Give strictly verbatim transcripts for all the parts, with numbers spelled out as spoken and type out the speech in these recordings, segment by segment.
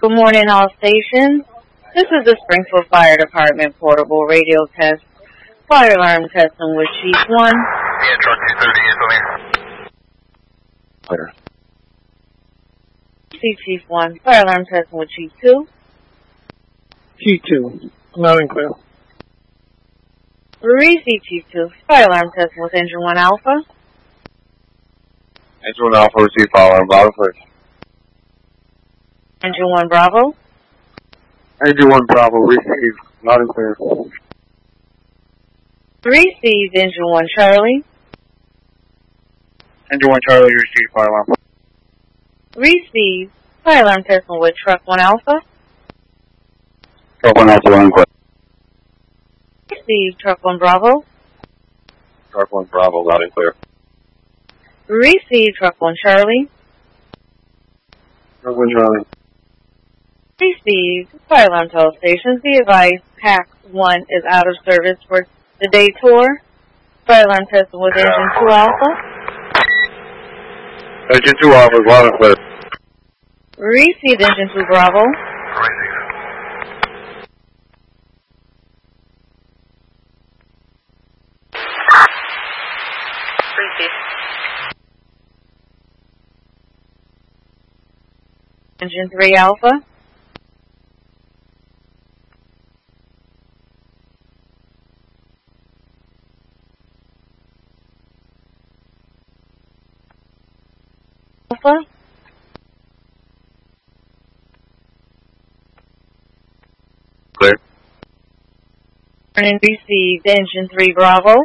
Good morning, all stations. This is the Springfield Fire Department portable radio test. Fire alarm testing with Chief one. Yeah, truck two thirty is on here. Clear. See Chief one. Fire alarm testing with Chief two. Chief two. Loud and clear. Receive Chief two. Fire alarm testing with Engine one Alpha. Engine one Alpha, receive fire alarm, loud and clear. Engine one Bravo. Engine one Bravo, receive, loud and clear. Receive Engine one Charlie. Engine one Charlie, receive fire alarm. Receive fire alarm testing with Truck one Alpha. Truck one Alpha, loud and clear. Receive Truck one Bravo. Truck one Bravo, loud and clear. Receive Truck one Charlie. Truck one Charlie. Receive fire alarm to all stations. Be advised, Pack one is out of service for the day tour. Fire alarm testing with Engine two Alpha. Engine two Alpha, loud and clear. Receive Engine two Bravo. Receive. Receive. Engine three Alpha. Alpha. Clear. And received Engine three Bravo.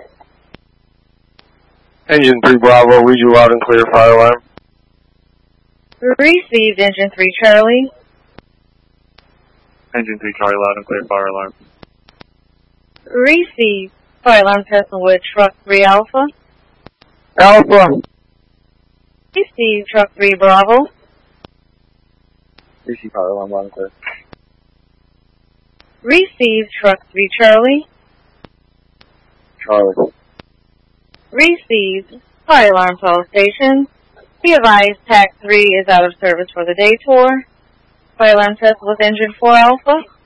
Engine three Bravo, read you loud and clear, fire alarm. Received Engine three Charlie. Engine three Charlie, loud and clear, fire alarm. Received fire alarm testing with Truck three Alpha. Alpha. Receive Truck three Bravo. Receive fire alarm, loud and clear. Receive Truck three Charlie. Charlie. Received fire alarm to all stations. Be advised, Pack three is out of service for the day tour. Fire alarm test with Engine four Alpha.